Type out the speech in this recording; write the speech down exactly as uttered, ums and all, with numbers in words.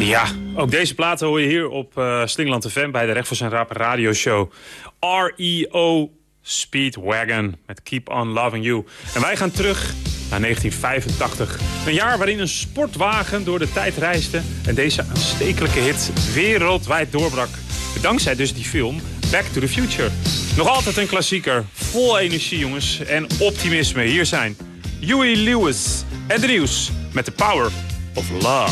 Ja, ook deze platen hoor je hier op uh, Slingerland F M bij de Recht voor zijn Rap radioshow. R E O Speedwagon met Keep On Loving You. En wij gaan terug naar negentien vijfentachtig. Een jaar waarin een sportwagen door de tijd reisde en deze aanstekelijke hit wereldwijd doorbrak. Dankzij dus die film Back to the Future. Nog altijd een klassieker, vol energie jongens en optimisme. Hier zijn Huey Lewis en de Nieuws met The Power of Love.